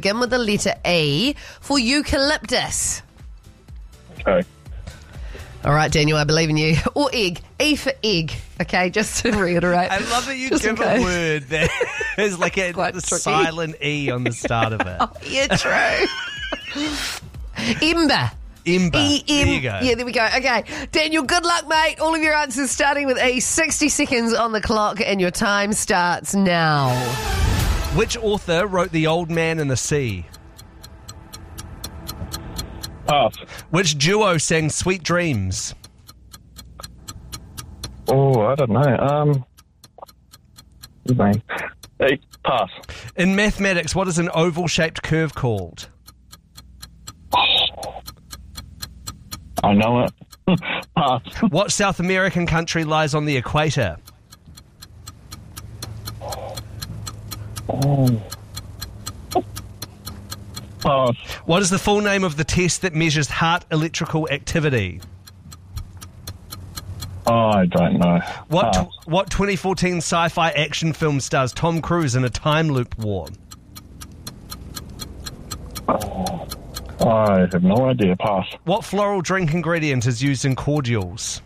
begin with the letter E for eucalyptus. Okay. All right, Daniel, I believe in you. Or egg. E for egg. Okay, just to reiterate. I love that you Just give in a case. word that is like a Quite tricky. silent E on the start of it. Yeah, true. Ember. Ember. E-M. There you go. Yeah, there we go. Okay. Daniel, good luck, mate. All of your answers starting with E. 60 seconds on the clock, and your time starts now. Which author wrote The Old Man and the Sea? Pass. Which duo sang Sweet Dreams? Oh, I don't know. His name. Hey, pass. In mathematics, what is an oval-shaped curve called? I know it. Pass. What South American country lies on the equator? Pass. What is the full name of the test that measures heart electrical activity? Oh, I don't know. Pass. What 2014 sci-fi action film stars Tom Cruise in a time loop war? I have no idea. Pass. What floral drink ingredient is used in cordials?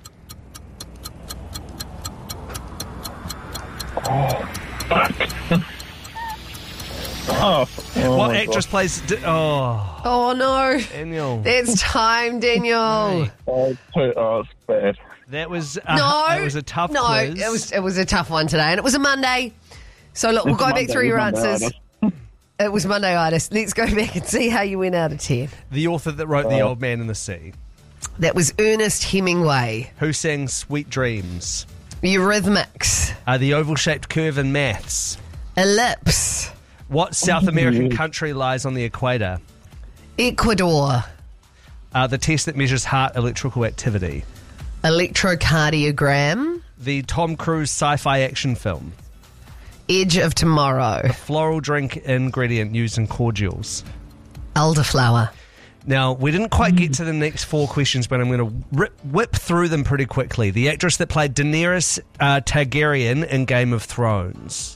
Oh, What my actress plays... Oh, no. Daniel. It's time, Daniel. God. Oh, it's bad. That was No. it was a tough No, quiz. it was a tough one today, and it was a Monday. So, look, we'll go back Monday, through your Monday, answers. It was Monday-itis. Let's go back and see how you went out of 10. The author that wrote The Old Man and the Sea. That was Ernest Hemingway. Who sang Sweet Dreams? Eurythmics. The oval-shaped curve in maths. Ellipse. What South American country lies on the equator? Ecuador. The test that measures heart electrical activity. Electrocardiogram. The Tom Cruise sci-fi action film. Edge of Tomorrow. Floral drink ingredient used in cordials. Elderflower. Now, we didn't quite get to the next four questions, but I'm going to whip through them pretty quickly. The actress that played Daenerys Targaryen in Game of Thrones.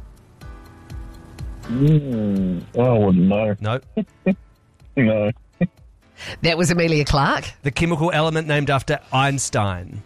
I wouldn't know. Nope. No. That was Amelia Clark. The chemical element named after Einstein.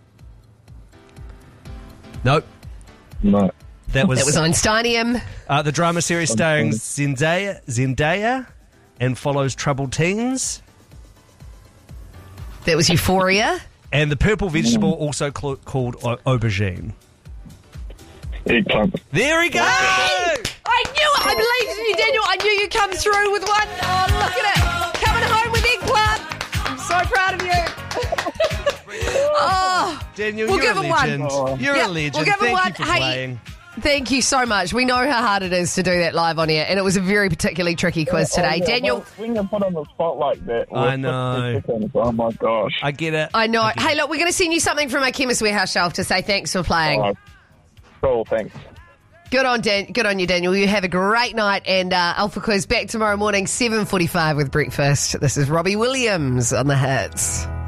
Nope. No. That was Einsteinium. the drama series starring Zendaya and follows troubled teens. That was Euphoria. And the purple vegetable also called aubergine. Eggplant. There we go! I knew it. I believed in you, Daniel. I knew you'd come through with one. Oh, look at it. Coming home with eggplant. I'm so proud of you. Oh, Daniel, we'll you're give a him one. legend. You're Yeah, a legend. we'll give him Thank one. you for Hey, playing. thank you so much. We know how hard it is to do that live on air, and it was a very particularly tricky quiz today. Oh, yeah, Daniel, when you're put on the spot like that. I with know. 50 seconds, oh, my gosh. I get it. I know. Hey, look, we're going to send you something from our Chemist Warehouse shelf to say thanks for playing. Oh, cool, thanks. Good on you, Daniel. You have a great night, and Alpha Quiz back tomorrow morning, 7:45 with breakfast. This is Robbie Williams on the Hits.